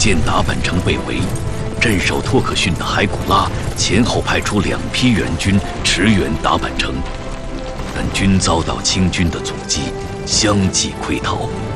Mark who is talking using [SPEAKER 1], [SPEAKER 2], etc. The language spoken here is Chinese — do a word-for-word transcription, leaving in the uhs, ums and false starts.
[SPEAKER 1] 渐达坂城被围，镇守托克逊的海古拉前后派出两批援军驰援达坂城，但均遭到清军的阻击，相继溃逃。